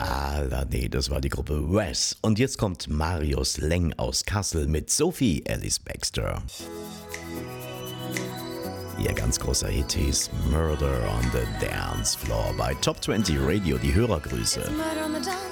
Nee, das war die Gruppe Wes. Und jetzt kommt Marius Leng aus Kassel mit Sophie Alice Baxter. Ihr ganz großer Hit hieß Murder on the Dance Floor bei Top 20 Radio, die Hörergrüße.